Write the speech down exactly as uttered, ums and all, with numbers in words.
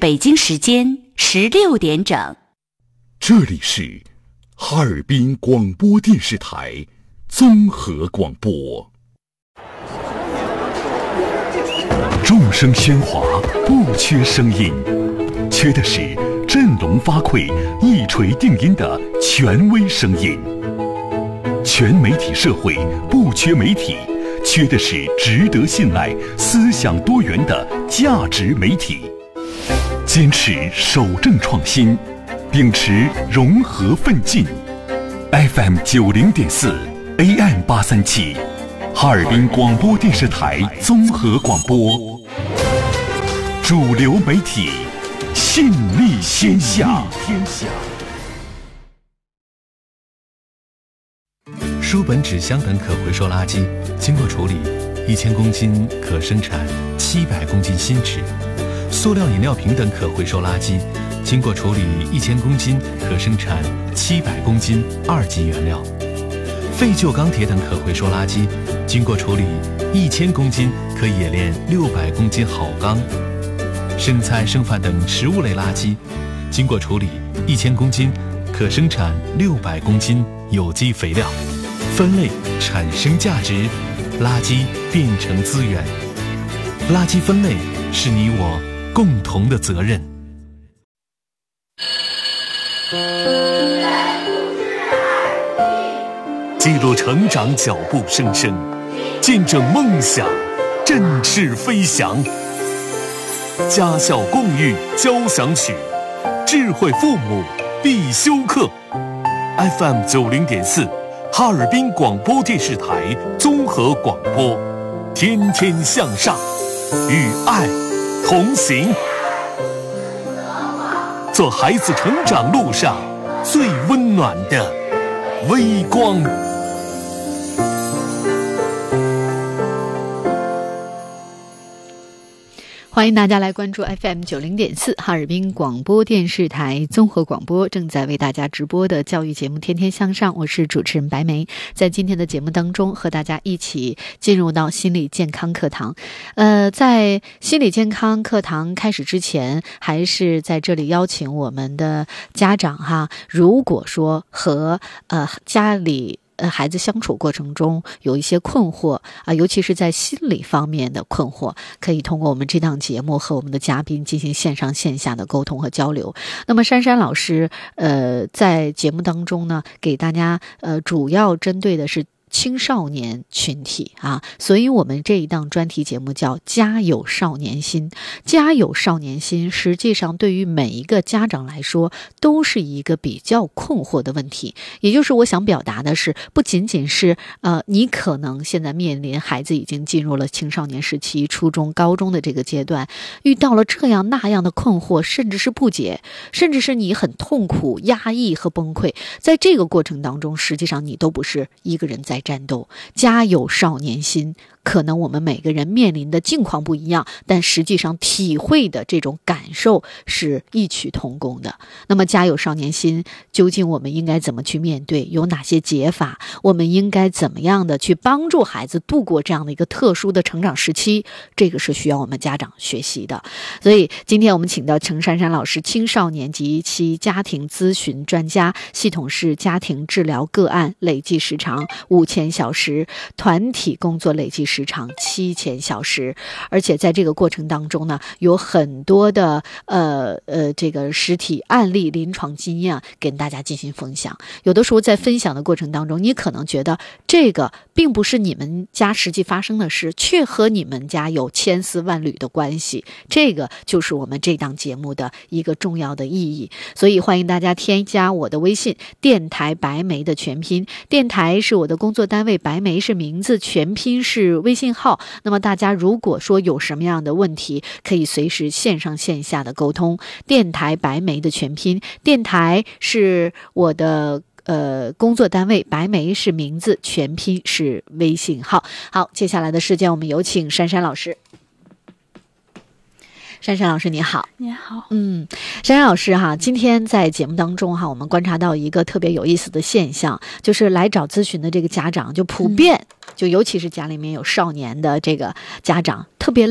北京时间十六点整。 这里是哈尔滨广播电视台综合广播。众声喧哗，不缺声音，缺的是振聋发聩、一锤定音的权威声音。全媒体社会不缺媒体，缺的是值得信赖、思想多元的价值媒体。坚持守正创新，秉持融合奋进。F M 九零点四 A M 八三七，哈尔滨广播电视台综合广播，主流媒体，信力天下。 书本、纸箱等可回收垃圾经过处理，一千公斤可生产七百公斤新纸；塑料饮料瓶等可回收垃圾经过处理，一千公斤可生产七百公斤二级原料；废旧钢铁等可回收垃圾经过处理，一千公斤可冶炼六百公斤好钢；生菜、剩饭等食物类垃圾经过处理，一千公斤可生产六百公斤有机肥料。分类产生价值，垃圾变成资源。垃圾分类是你我共同的责任。记录成长脚步声声，见证梦想振翅飞翔。家校共育交响曲，智慧父母必修课。F M 九零点四。哈尔滨广播电视台综合广播，天天向上，与爱同行，做孩子成长路上最温暖的微光。 欢迎大家来关注 F M 九零点四 哈尔滨广播电视台综合广播，正在为大家直播的教育节目《天天向上》，我是主持人白梅。在今天的节目当中，和大家一起进入到心理健康课堂。呃，在心理健康课堂开始之前，还是在这里邀请我们的家长哈，如果说和呃家里呃，孩子相处过程中有一些困惑啊，尤其是在心理方面的困惑，可以通过我们这档节目和我们的嘉宾进行线上线下的沟通和交流。那么珊珊老师呃，在节目当中呢，给大家呃主要针对的是青少年群体啊，所以我们这一档专题节目叫家有少年心。家有少年心实际上对于每一个家长来说都是一个比较困惑的问题，也就是我想表达的是，不仅仅是呃，你可能现在面临孩子已经进入了青少年时期，初中高中的这个阶段，遇到了这样那样的困惑，甚至是不解，甚至是你很痛苦压抑和崩溃，在这个过程当中实际上你都不是一个人在战斗。家有少年心，可能我们每个人面临的境况不一样，但实际上体会的这种感受是异曲同工的。那么家有少年心，究竟我们应该怎么去面对？有哪些解法？我们应该怎么样的去帮助孩子度过这样的一个特殊的成长时期？这个是需要我们家长学习的。所以今天我们请到程珊珊老师，青少年及其家庭咨询专家，系统式家庭治疗个案累计时长五千小时，团体工作累计时长七千小时，而且在这个过程当中呢，有很多的呃呃这个实体案例、临床经验啊，跟大家进行分享。有的时候在分享的过程当中，你可能觉得这个并不是你们家实际发生的事，却和你们家有千丝万缕的关系。这个就是我们这档节目的一个重要的意义。所以欢迎大家添加我的微信，电台白梅的全拼，电台是我的工作单位，白梅是名字，全拼是微信号。那么大家如果说有什么样的问题，可以随时线上线下的沟通。电台白梅的全拼，电台是我的呃工作单位，白梅是名字，全拼是微信号。好，接下来的时间我们有请珊珊老师。珊珊老师你好。 你好。 嗯，珊珊老师哈，今天在节目当中哈，我们观察到一个特别有意思的现象，就是来找咨询的这个家长就普遍、嗯、就尤其是家里面有少年的这个家长特别